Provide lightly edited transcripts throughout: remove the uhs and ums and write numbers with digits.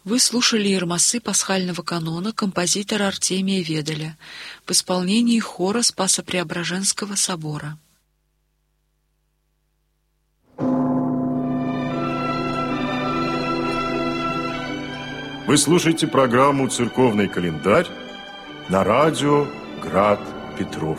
Вы слушали иеромосы пасхального канона композитора Артемия Ведаля в исполнении хора Спасо-Преображенского собора. Вы слушаете программу «Церковный календарь» на радио «Град Петров».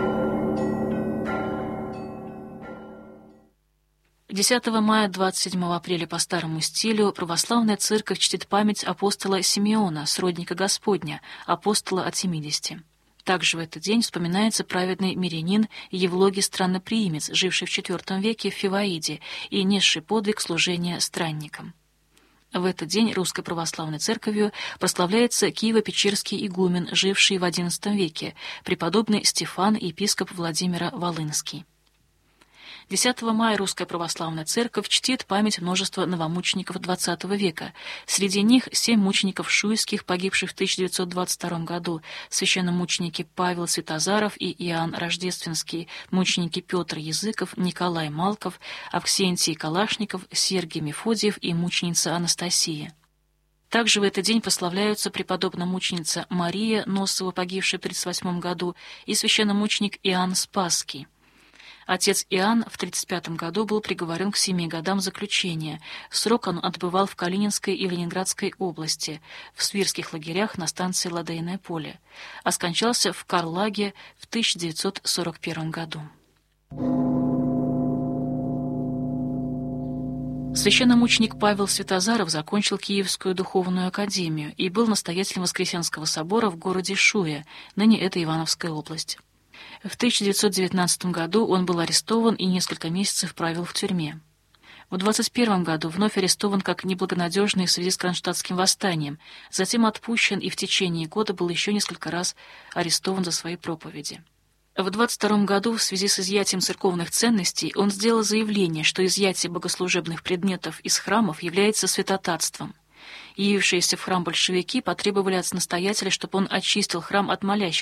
10 мая 27 апреля по старому стилю православная церковь чтит память апостола Симеона, сродника Господня, апостола от 70. Также в этот день вспоминается праведный мирянин Евлогий Странноприимец, живший в IV веке в Фиваиде и несший подвиг служения странникам. В этот день Русской Православной Церковью прославляется Киево-Печерский игумен, живший в XI веке, преподобный Стефан, епископ Владимира Волынский. 10 мая Русская Православная Церковь чтит память множества новомучеников XX века. Среди них 7 мучеников шуйских, погибших в 1922 году, священномученики Павел Святозаров и Иоанн Рождественский, мученики Петр Языков, Николай Малков, Авксентий Калашников, Сергий Мефодиев и мученица Анастасия. Также в этот день прославляются преподобно-мученица Мария Носова, погибшая в 1938 году, и священномученик Иоанн Спасский. Отец Иоанн в 1935 году был приговорен к 7 годам заключения. Срок он отбывал в Калининской и Ленинградской области, в свирских лагерях на станции Ладейное поле, а скончался в Карлаге в 1941 году. Священномученик Павел Святозаров закончил Киевскую духовную академию и был настоятелем Воскресенского собора в городе Шуя, ныне это Ивановская область. В 1919 году он был арестован и несколько месяцев провел в тюрьме. В 1921 году вновь арестован как неблагонадежный в связи с Кронштадтским восстанием, затем отпущен и в течение года был еще несколько раз арестован за свои проповеди. В 1922 году в связи с изъятием церковных ценностей он сделал заявление, что изъятие богослужебных предметов из храмов является святотатством. Явившиеся в храм большевики потребовали от настоятеля, чтобы он очистил храм от молящихся,